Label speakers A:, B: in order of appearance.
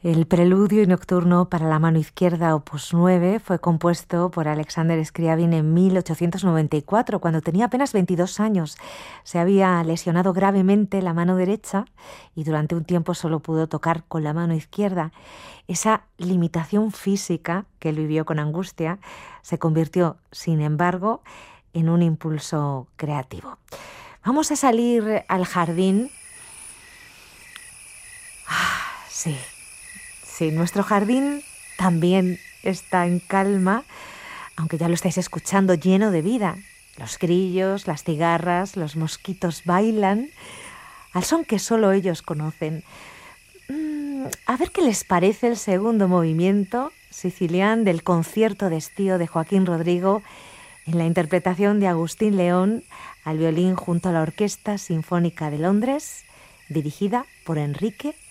A: El preludio y nocturno para la mano izquierda, opus 9, fue compuesto por Alexander Scriabin en 1894, cuando tenía apenas 22 años. Se había lesionado gravemente la mano derecha y durante un tiempo solo pudo tocar con la mano izquierda. Esa limitación física que él vivió con angustia se convirtió, sin embargo, en un impulso creativo. Vamos a salir al jardín. Sí. Sí, nuestro jardín también está en calma, aunque ya lo estáis escuchando, lleno de vida. Los grillos, las cigarras, los mosquitos bailan al son que solo ellos conocen. A ver qué les parece el segundo movimiento siciliano del concierto de estío de Joaquín Rodrigo en la interpretación de Agustín León al violín junto a la Orquesta Sinfónica de Londres, dirigida por Enrique